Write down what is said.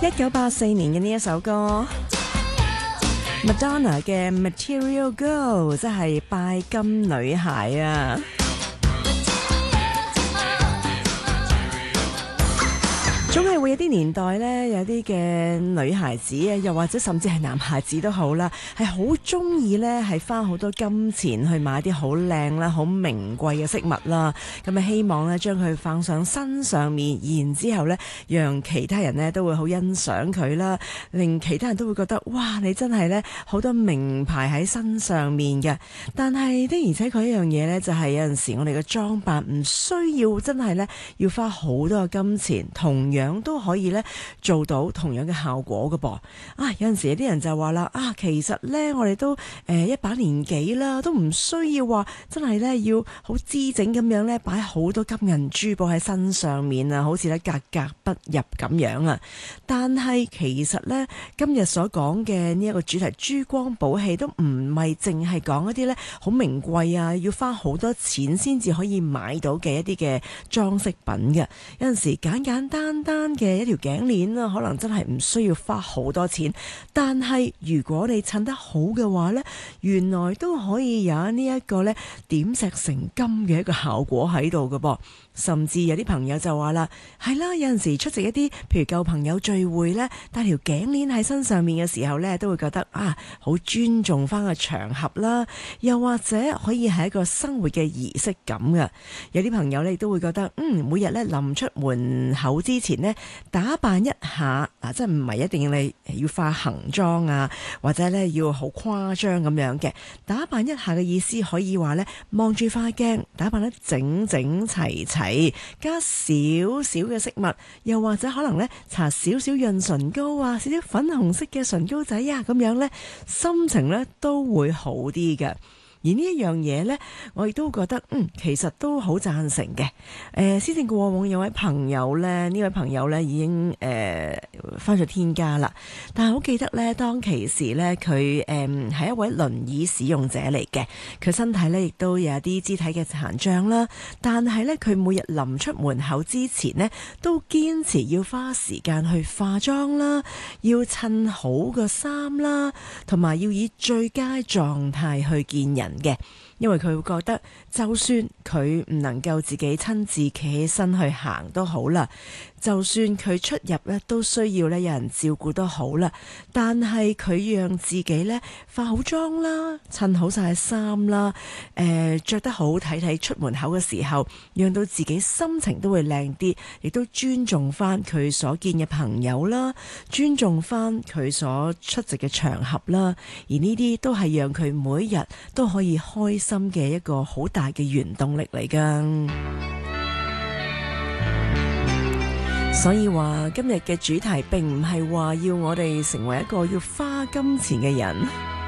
1984年嘅呢一首歌 Madonna 嘅 Material Girl， 即係拜金女孩啊。總係會有啲年代呢，有啲嘅女孩子啊，又或者甚至係男孩子都好啦，係好中意呢，係花好多金錢去買啲好靚啦、好名貴嘅飾物啦。咁啊，希望呢將佢放上身上面，然之後呢，讓其他人呢都會好欣賞佢啦，令其他人都會覺得哇，你真係呢好多名牌喺身上面嘅。但係的而且確一樣嘢呢，就係有陣時我哋嘅裝扮唔需要真係呢要花好多嘅金錢，同樣都可以咧做到同樣嘅效果嘅噃。有陣時有啲人就話啦，其實咧我哋都一把年紀啦，都唔需要話真係咧要好姿整咁樣咧擺好多金銀珠寶喺身上面啊，好似咧格格不入咁樣啊。但係其實咧今日所講嘅呢一個主題珠光寶氣都唔係淨係講一啲咧好名貴啊，要花好多錢先至可以買到嘅一啲嘅裝飾品嘅。有陣時簡簡單單嘅一條頸鏈啦，可能真係唔需要花好多錢，但係如果你襯得好嘅話呢，原來都可以有呢一個呢點石成金嘅一個效果喺度嘅噃。甚至有啲朋友就話啦，係啦，有陣時出席一啲譬如舊朋友聚會呢，帶條頸鏈喺身上面嘅時候呢，都會覺得好尊重翻個場合啦，又或者可以係一個生活嘅儀式感嘅。有啲朋友呢都會覺得，每日呢臨出門口之前呢，打扮一下即係唔係一定你要化行妝啊，或者呢要好誇張咁樣嘅打扮一下嘅意思，可以話呢望住塊鏡，打扮得整整齊齊。加少少嘅飾物，又或者可能咧搽少少潤唇膏啊，少少粉紅色嘅唇膏仔啊，咁樣咧心情咧都會好啲嘅。而呢一樣嘢呢，我亦都覺得其實都好贊成嘅。先正過往有位朋友呢，呢位朋友呢已經返咗天家啦。但係好記得呢，當其時呢，佢係一位輪椅使用者嚟嘅，佢身體呢亦都有啲肢體嘅殘障啦。但係呢，佢每日臨出門口之前呢，都堅持要花時間去化妝啦，要襯好個衫啦，同埋要以最佳狀態去見人嘅。因為佢會覺得就算佢唔能夠自己親自企起身去行都好啦，就算佢出入咧都需要咧有人照顧都好啦，但係佢讓自己咧化好妝啦，襯好晒衫啦，着得好睇睇出門口嘅時候，讓到自己心情都會靚啲，亦都尊重翻佢所見嘅朋友啦，尊重翻佢所出席嘅場合啦，而呢啲都係讓佢每一日都可以開心嘅一個好大嘅原動力嚟㗎。所以話今日嘅主題並唔係話要我哋成為一個要花金錢嘅人。